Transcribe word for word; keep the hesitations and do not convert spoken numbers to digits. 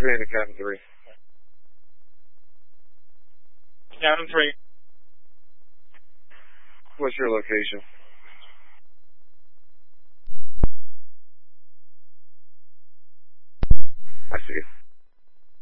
Command to Captain three. Captain three. What's your location? I see you.